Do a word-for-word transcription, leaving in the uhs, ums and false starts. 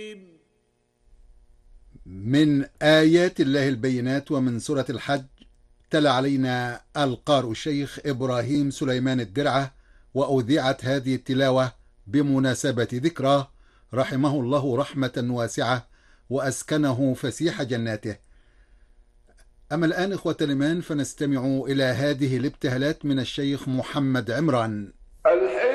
من آيات الله البينات ومن سورة الحج. تلا علينا القارئ الشيخ إبراهيم سليمان الدرعة، وأذيعت هذه التلاوة بمناسبة ذكراه رحمه الله رحمة واسعة وأسكنه فسيح جناته. أما الآن إخوة الإيمان فنستمع إلى هذه الابتهالات من الشيخ محمد عمران.